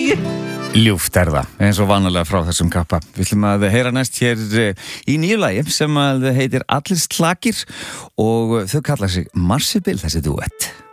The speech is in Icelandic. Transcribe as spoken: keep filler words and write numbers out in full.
Ljúft er það, eins og vanalega frá þessum kappa. Við ætlum að heyra næst hér í nýju lagi sem að heitir Allir slakir og þau kalla sig Marsibil, þessi duett.